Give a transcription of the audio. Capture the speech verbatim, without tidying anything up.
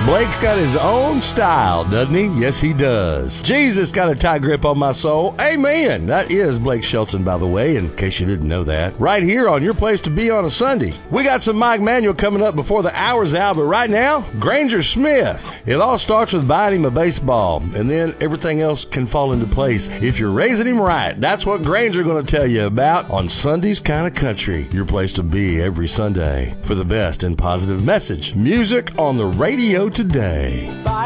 Blake's got his own style, doesn't he? Yes, he does. Jesus got a tight grip on my soul. Amen. That is Blake Shelton, by the way, in case you didn't know that. Right here on Your Place to Be on a Sunday. We got some Mike Manuel coming up before the hour's out, but right now, Granger Smith. It all starts with buying him a baseball, and then everything else can fall into place if you're raising him right. That's what Granger going to tell you about on Sunday's Kind of Country. Your place to be every Sunday for the best and positive message music on the radio today.